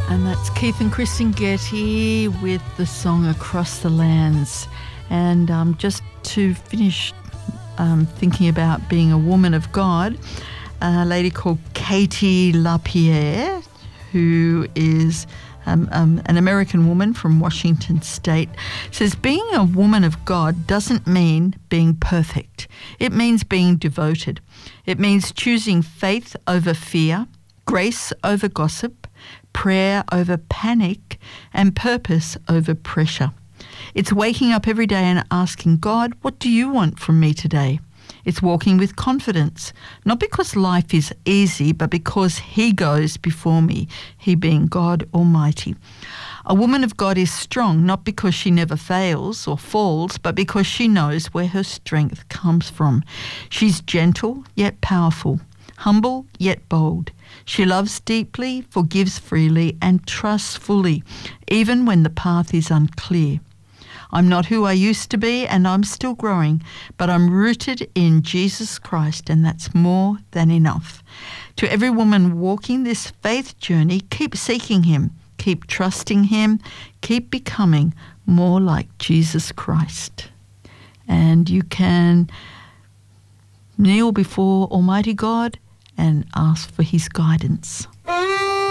And that's Keith and Kristen Getty with the song Across the Lands. And just to finish thinking about being a woman of God, a lady called Katie LaPierre, who is an American woman from Washington State, says being a woman of God doesn't mean being perfect. It means being devoted. It means choosing faith over fear, grace over gossip, prayer over panic, and purpose over pressure. It's waking up every day and asking God, what do you want from me today? It's walking with confidence, not because life is easy, but because He goes before me, He being God Almighty. A woman of God is strong, not because she never fails or falls, but because she knows where her strength comes from. She's gentle yet powerful, humble yet bold. She loves deeply, forgives freely, and trusts fully, even when the path is unclear. I'm not who I used to be, and I'm still growing, but I'm rooted in Jesus Christ, and that's more than enough. To every woman walking this faith journey, keep seeking Him, keep trusting Him, keep becoming more like Jesus Christ. And you can kneel before Almighty God and ask for His guidance.